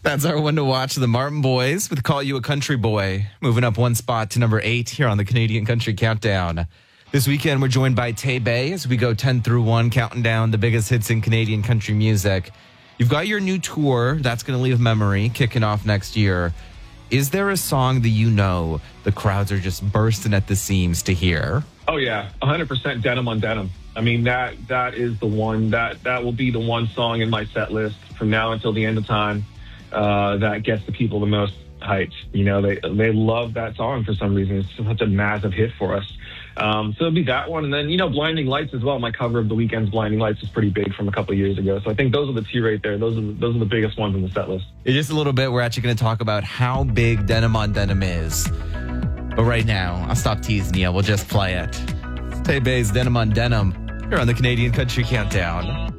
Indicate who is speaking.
Speaker 1: That's our one to watch. The Martin Boys with Call You a Country Boy, moving up one spot to number 8 here on the Canadian Country Countdown. This weekend, we're joined by Tay Bay as we go 10 through 1, counting down the biggest hits in Canadian country music. You've got your new tour, That's Gonna Leave Memory, kicking off next year. Is there a song that you know the crowds are just bursting at the seams to hear?
Speaker 2: Oh, yeah, 100% Denim on Denim. I mean, that is the one, that will be the one song in my set list from now until the end of time. That gets the people the most hyped. You know, they love that song for some reason. It's such a massive hit for us. So it'll be that one. And then, Blinding Lights as well. My cover of the Weeknd's Blinding Lights is pretty big from a couple of years ago. So I think those are the two right there. Those are the biggest ones on the set list.
Speaker 1: In just a little bit, we're actually going to talk about how big Denim on Denim is. But right now, I'll stop teasing you. We'll just play it. Tay Bay's Denim on Denim here on the Canadian Country Countdown.